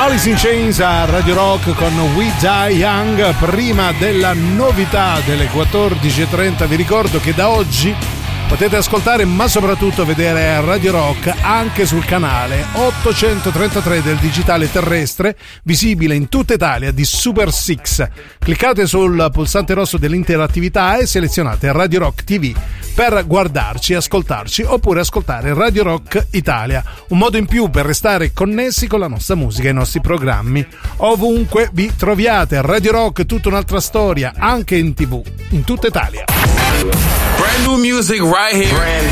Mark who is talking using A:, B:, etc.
A: Alice in Chains a Radio Rock con We Die Young. Prima della novità delle 14.30 vi ricordo che da oggi potete ascoltare ma soprattutto vedere Radio Rock anche sul canale 833 del digitale terrestre, visibile in tutta Italia, di Super 6. Cliccate sul pulsante rosso dell'interattività e selezionate Radio Rock TV per guardarci, ascoltarci oppure ascoltare Radio Rock Italia, un modo in più per restare connessi con la nostra musica e i nostri programmi ovunque vi troviate. Radio Rock, tutta un'altra storia, anche in TV in tutta Italia.
B: Brand new music right here. Brand